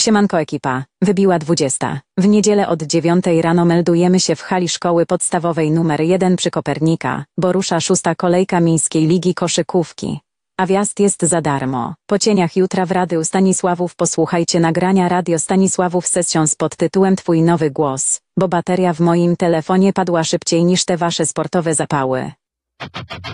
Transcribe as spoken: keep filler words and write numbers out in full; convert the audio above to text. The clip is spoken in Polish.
Siemanko ekipa, wybiła dwudziesta. W niedzielę od dziewiątej rano meldujemy się w hali szkoły podstawowej numer jeden przy Kopernika, bo rusza szósta kolejka Miejskiej Ligi Koszykówki. A wjazd jest za darmo. Po cieniach jutra w Radiu Stanisławów posłuchajcie nagrania Radio Stanisławów Sessions pod tytułem Twój nowy głos, bo bateria w moim telefonie padła szybciej niż te wasze sportowe zapały.